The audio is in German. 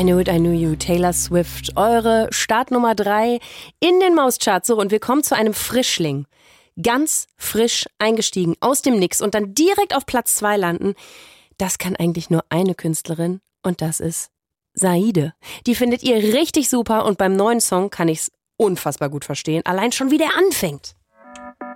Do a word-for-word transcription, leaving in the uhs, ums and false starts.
I Knew It, I Knew You, Taylor Swift, eure Startnummer drei in den Mauscharts. So, und wir kommen zu einem Frischling. Ganz frisch eingestiegen aus dem Nix und dann direkt auf Platz zwei landen. Das kann eigentlich nur eine Künstlerin und das ist Saide. Die findet ihr richtig super und beim neuen Song kann ich's unfassbar gut verstehen. Allein schon wie der anfängt.